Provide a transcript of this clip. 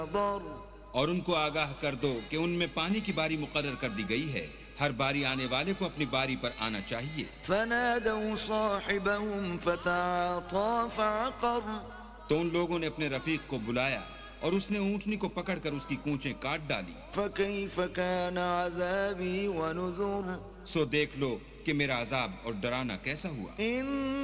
ضر और उनको आगाह कर दो कि उनमें पानी की बारी मुकर्रर कर दी गई है, हर बारी आने वाले को अपनी बारी पर आना चाहिए। فنادوا صاحبهم فتعاطى فعقر तो उन लोगों ने अपने रफीक को बुलाया और उसने ऊँटनी को पकड़कर उसकी कूंचें काट डाली। فكيف كان عذابي ونذر सो देख लो कि मेरा अजाब और डराना कैसा हुआ।